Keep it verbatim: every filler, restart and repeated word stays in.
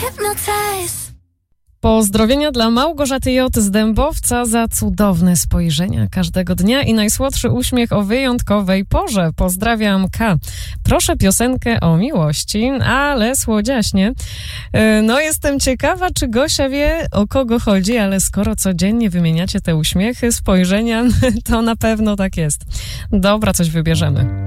Pozdrowienia dla Małgorzaty J. z Dębowca za cudowne spojrzenia każdego dnia i najsłodszy uśmiech o wyjątkowej porze. Pozdrawiam K. Proszę piosenkę o miłości, ale słodziaśnie. No jestem ciekawa, czy Gosia wie, o kogo chodzi, ale skoro codziennie wymieniacie te uśmiechy, spojrzenia, to na pewno tak jest. Dobra, coś wybierzemy.